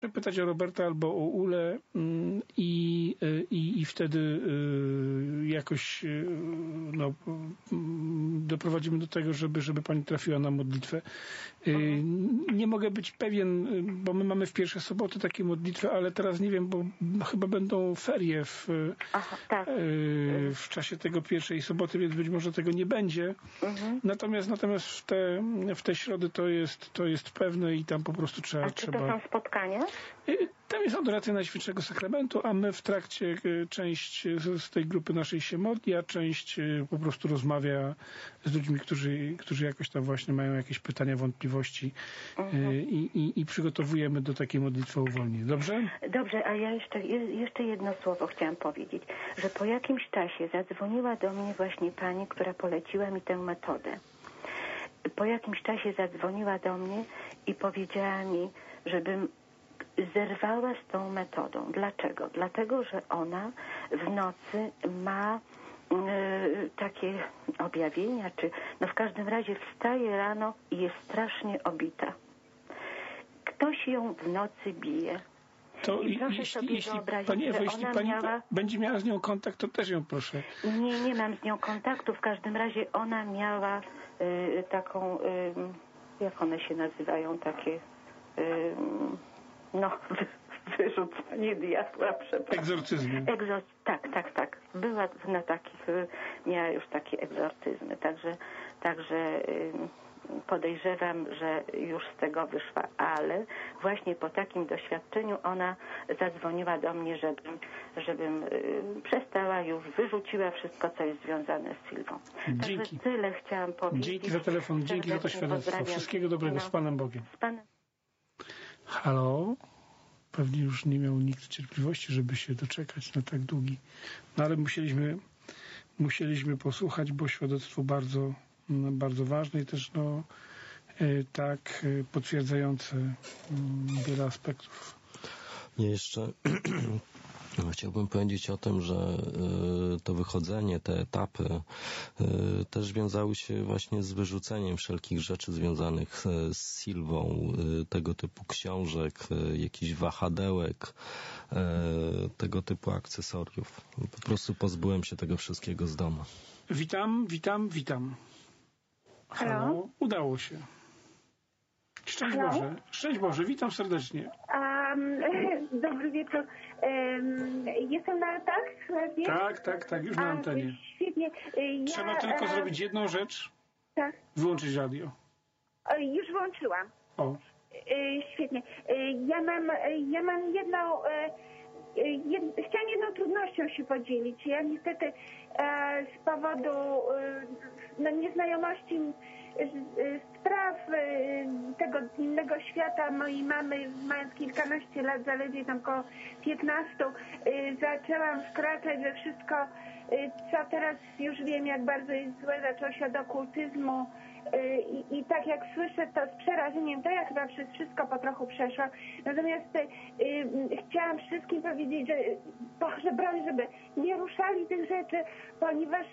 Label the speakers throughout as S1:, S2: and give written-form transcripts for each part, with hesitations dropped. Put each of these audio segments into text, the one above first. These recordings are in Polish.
S1: pytać o Roberta albo o Ulę i wtedy jakoś doprowadzimy do tego, żeby pani trafiła na modlitwę. Nie mogę być pewien, bo my mamy w pierwsze soboty takie modlitwy, ale teraz nie wiem, bo chyba będą ferie w czasie tego pierwszej soboty, więc być może tego nie będzie. Natomiast w te środy to jest pewne i tam po prostu trzeba...
S2: Czy to są spotkania?
S1: Tam jest adoracja Najświętszego Sakramentu, a my w trakcie część z tej grupy naszej się modli, a część po prostu rozmawia z ludźmi, którzy jakoś tam właśnie mają jakieś pytania, wątpliwości i przygotowujemy do takiej modlitwy o uwolnienie. Dobrze?
S2: Dobrze, a ja jeszcze jedno słowo chciałam powiedzieć, że po jakimś czasie zadzwoniła do mnie właśnie pani, która poleciła mi tę metodę. Po jakimś czasie zadzwoniła do mnie i powiedziała mi, żebym zerwała z tą metodą. Dlaczego? Dlatego, że ona w nocy ma takie objawienia, w każdym razie wstaje rano i jest strasznie obita. Ktoś ją w nocy bije.
S1: To
S2: I proszę sobie wyobrazić,
S1: jeśli pani będzie miała z nią kontakt, to też ją proszę.
S2: Nie mam z nią kontaktu. W każdym razie ona miała taką, jak one się nazywają, takie wyrzucanie diabła, przepraszam.
S1: Egzorcyzmy.
S2: Tak. Była na takich, miała już takie egzorcyzmy. Także podejrzewam, że już z tego wyszła, ale właśnie po takim doświadczeniu ona zadzwoniła do mnie, żebym przestała już, wyrzuciła wszystko, co jest związane z Sylwą.
S1: Dzięki.
S2: Także tyle chciałam powiedzieć.
S1: Dzięki za telefon, dzięki za to świadectwo. Wszystkiego dobrego, z Panem Bogiem.
S2: Z Panem.
S1: Halo? Pewnie już nie miał nikt cierpliwości, żeby się doczekać na tak długi. No ale musieliśmy posłuchać, bo świadectwo bardzo, bardzo ważne i też tak potwierdzające wiele aspektów.
S3: Ja jeszcze chciałbym powiedzieć o tym, że to wychodzenie, te etapy też wiązały się właśnie z wyrzuceniem wszelkich rzeczy związanych z Sylwą, tego typu książek, jakichś wahadełek, tego typu akcesoriów. Po prostu pozbyłem się tego wszystkiego z domu.
S1: Witam. Halo? Udało się. Szczęść Boże. Szczęść Boże, witam serdecznie.
S4: Dobry wieczór. Jestem na
S1: Tak, już na antenie.
S4: Świetnie.
S1: Trzeba tylko zrobić jedną rzecz.
S4: Tak.
S1: Wyłączyć radio.
S4: Już włączyłam.
S1: O.
S4: Świetnie. Ja mam jedną... Chciałam jedną trudnością się podzielić. Ja niestety z powodu nieznajomości spraw tego innego świata mojej mamy, mając kilkanaście lat, zaledwie tam koło 15, zaczęłam wkraczać we wszystko, co teraz już wiem, jak bardzo jest złe. Zaczęło się od okultyzmu i tak jak słyszę to z przerażeniem, to ja chyba przez wszystko po trochu przeszłam. Natomiast chciałam wszystkim powiedzieć, że Boże broń, żeby nie ruszali tych rzeczy, ponieważ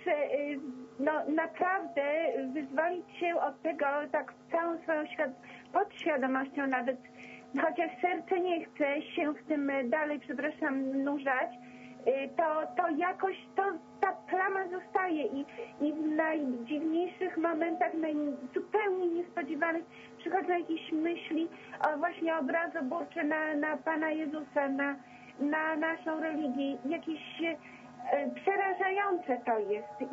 S4: naprawdę wyzwolić się od tego tak całą swoją podświadomością, nawet chociaż serce nie chce się w tym dalej, nurzać, to jakoś ta plama zostaje i w najdziwniejszych momentach, zupełnie niespodziewanych przychodzą jakieś myśli właśnie obrazoburcze na Pana Jezusa, na naszą religię. Jakieś przerażające to jest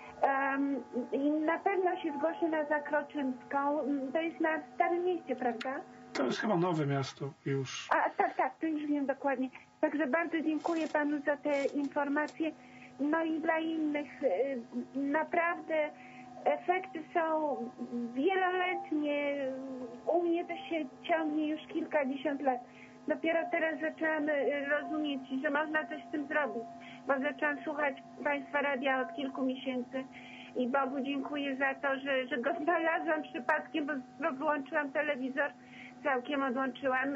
S4: i na pewno się zgłoszę na Zakroczyńską. To jest na Starym Mieście, prawda?
S1: To jest chyba Nowe Miasto już.
S4: Tak, to już wiem dokładnie. Także bardzo dziękuję Panu za te informacje. No i dla innych naprawdę efekty są wieloletnie. U mnie to się ciągnie już kilkadziesiąt lat. Dopiero teraz zaczęłam rozumieć, że można coś z tym zrobić, bo zaczęłam słuchać Państwa radia od kilku miesięcy i Bogu dziękuję za to, że go znalazłam przypadkiem, bo wyłączyłam telewizor, całkiem odłączyłam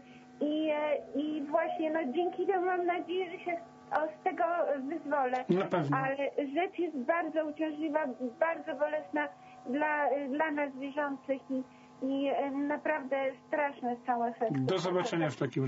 S4: i właśnie dzięki temu mam nadzieję, że się z tego wyzwolę.
S1: Na pewno.
S4: Ale rzecz jest bardzo uciążliwa, bardzo bolesna dla nas wierzących i naprawdę straszne są efekty.
S1: Do zobaczenia w takim